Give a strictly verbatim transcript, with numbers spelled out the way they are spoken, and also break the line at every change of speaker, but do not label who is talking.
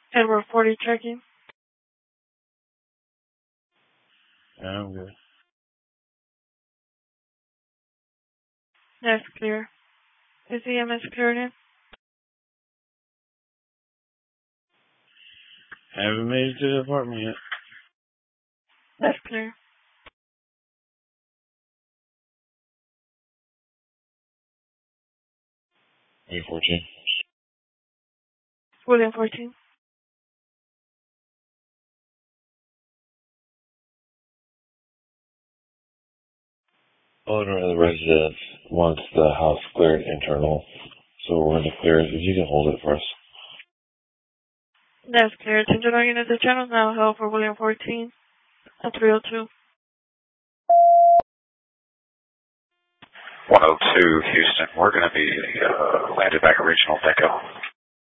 Edward forty checking.
Yeah, I'm good.
That's clear. Is E M S cleared in?
Haven't made it to the apartment yet.
That's clear.
William fourteen.
William fourteen.
Owner of the residence wants the house cleared internal, so we're going to clear it. If you can hold it for us.
That's clear. Attention all units, the channel is now held for William fourteen at three oh two.
one oh two Houston, we're going to be uh, landed back at Regional Deco.